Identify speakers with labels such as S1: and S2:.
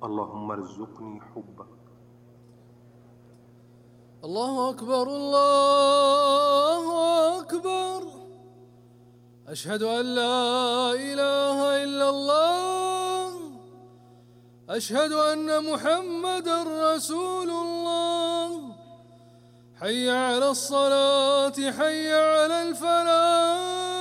S1: اللهم ارزقني حبك.
S2: الله أكبر الله أكبر، أشهد أن لا إله إلا الله، أشهد أن محمدًا رسول الله. حي على الصلاة، حي على الفلاح.